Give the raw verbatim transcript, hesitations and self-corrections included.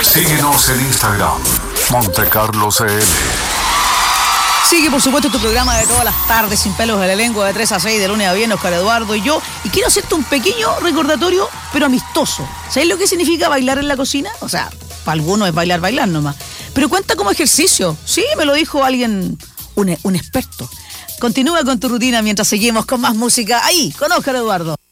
Síguenos en Instagram, MonteCarloCL. Sigue, por supuesto, tu programa de todas las tardes, sin pelos de la lengua, de tres a seis, de lunes a viernes, Oscar Eduardo y yo. Y quiero hacerte un pequeño recordatorio, pero amistoso. ¿Sabes lo que significa bailar en la cocina? O sea, para algunos es bailar, bailar nomás. Pero cuenta como ejercicio. Sí, me lo dijo alguien, un, un experto. Continúa con tu rutina mientras seguimos con más música ahí, con Oscar Eduardo.